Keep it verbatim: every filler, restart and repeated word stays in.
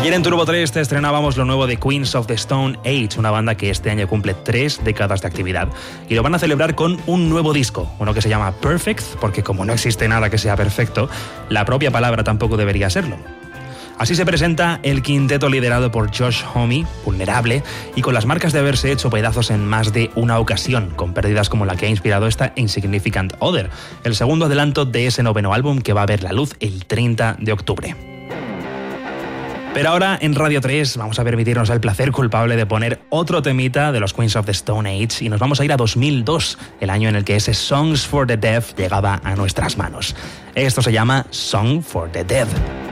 Ayer en Turbo tres te estrenábamos lo nuevo de Queens of the Stone Age, una banda que este año cumple tres décadas de actividad y lo van a celebrar con un nuevo disco, uno que se llama Perfect, porque como no existe nada que sea perfecto, la propia palabra tampoco debería serlo. Así se presenta el quinteto liderado por Josh Homme, vulnerable, y con las marcas de haberse hecho pedazos en más de una ocasión, con pérdidas como la que ha inspirado esta Insignificant Other, el segundo adelanto de ese noveno álbum que va a ver la luz el treinta de octubre. Pero ahora en Radio tres vamos a permitirnos el placer culpable de poner otro temita de los Queens of the Stone Age y nos vamos a ir a dos mil dos, el año en el que ese Songs for the Deaf llegaba a nuestras manos. Esto se llama Song for the Dead.